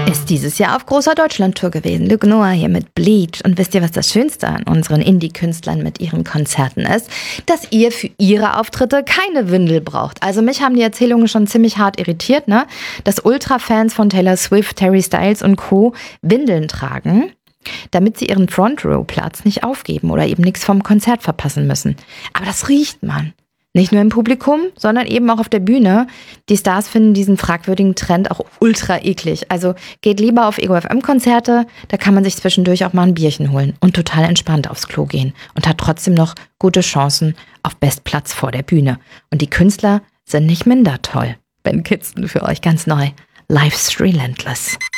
Ist dieses Jahr auf großer Deutschland-Tour gewesen. Luke Noah hier mit Bleach. Und wisst ihr, was das Schönste an unseren Indie-Künstlern mit ihren Konzerten ist? Dass ihr für ihre Auftritte keine Windel braucht. Also mich haben die Erzählungen schon ziemlich hart irritiert, ne? Dass Ultra-Fans von Taylor Swift, Harry Styles und Co. Windeln tragen, damit sie ihren Front-Row-Platz nicht aufgeben oder eben nichts vom Konzert verpassen müssen. Aber das riecht man. Nicht nur im Publikum, sondern eben auch auf der Bühne. Die Stars finden diesen fragwürdigen Trend auch ultra eklig. Also geht lieber auf Ego FM-Konzerte, da kann man sich zwischendurch auch mal ein Bierchen holen und total entspannt aufs Klo gehen und hat trotzdem noch gute Chancen auf Bestplatz vor der Bühne. Und die Künstler sind nicht minder toll. Ben Kidston für euch ganz neu. Life's Relentless.